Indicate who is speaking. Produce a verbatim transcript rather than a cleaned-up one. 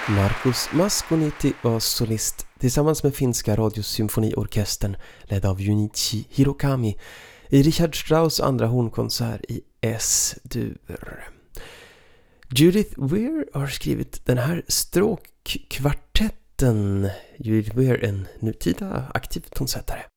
Speaker 1: Markus Maskoniti var solist tillsammans med finska radiosymfoniorkestern ledd av Junichi Hirokami i Richard Strauss andra hornkonsert i S-dur. Judith Weir har skrivit den här stråkkvartetten. Judith Weir, en nutida aktiv tonsättare.